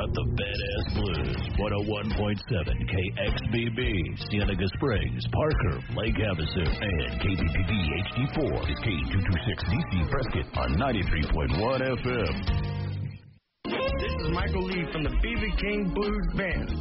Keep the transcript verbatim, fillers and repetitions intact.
about the Badass Blues. one oh one point seven K X B B, Cienega Springs, Parker, Lake Havasu, and K B P D H D four is K two twenty-six D C Prescott on ninety-three point one F M. This is Michael Lee from the Fever King Blues Band.